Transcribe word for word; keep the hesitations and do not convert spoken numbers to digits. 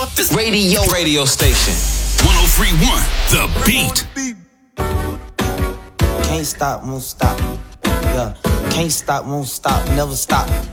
Radio. Radio station. one oh three point one, The Beat. Can't stop, won't stop. Yeah. Can't stop, won't stop, never stop.